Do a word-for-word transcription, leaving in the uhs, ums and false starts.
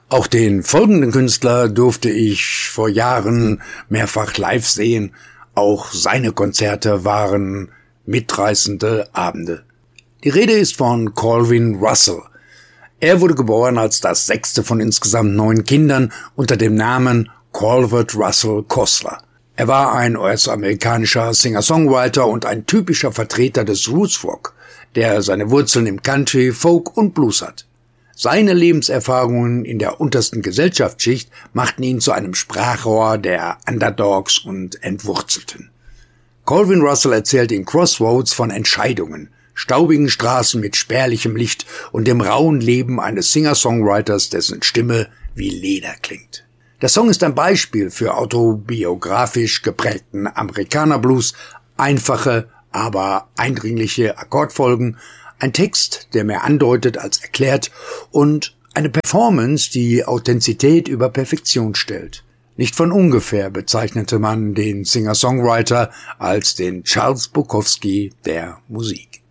Auch den folgenden Künstler durfte ich vor Jahren mehrfach live sehen. Auch seine Konzerte waren mitreißende Abende. Die Rede ist von Colvin Russell. Er wurde geboren als das sechste von insgesamt neun Kindern unter dem Namen Calvert Russell Cosler. Er war ein U S-amerikanischer Singer-Songwriter und ein typischer Vertreter des Roots Rock, der seine Wurzeln im Country, Folk und Blues hat. Seine Lebenserfahrungen in der untersten Gesellschaftsschicht machten ihn zu einem Sprachrohr der Underdogs und Entwurzelten. Colvin Russell erzählt in Crossroads von Entscheidungen, staubigen Straßen mit spärlichem Licht und dem rauen Leben eines Singer-Songwriters, dessen Stimme wie Leder klingt. Der Song ist ein Beispiel für autobiografisch geprägten Amerikaner-Blues, einfache, aber eindringliche Akkordfolgen, ein Text, der mehr andeutet als erklärt und eine Performance, die Authentizität über Perfektion stellt. Nicht von ungefähr bezeichnete man den Singer-Songwriter als den Charles Bukowski der Musik.